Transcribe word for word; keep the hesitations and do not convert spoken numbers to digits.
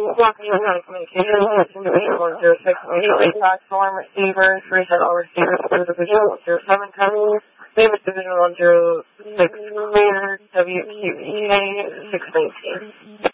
Walking on communication with individual one zero six immediately platform receivers, reset all receivers to division one zero seven coming. Davis division one zero six clear, W Q E A six nineteen.